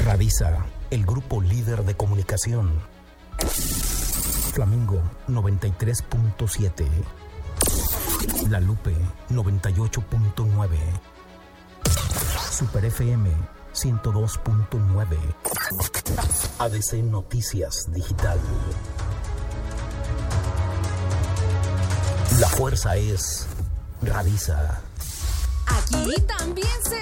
Radisa, el grupo líder de comunicación. Flamingo 93.7. La Lupe 98.9. Super FM 102.9. ADC Noticias Digital. La fuerza es Radisa. Aquí también se